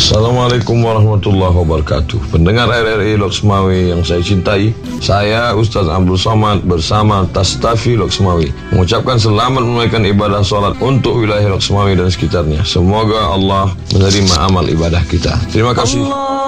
Assalamualaikum warahmatullahi wabarakatuh. Pendengar RRI Loksmawi yang saya cintai, saya Ustaz Abdul Somad bersama Tastafi Loksmawi mengucapkan selamat menunaikan ibadah sholat untuk wilayah Loksmawi dan sekitarnya. Semoga Allah menerima amal ibadah kita. Terima kasih.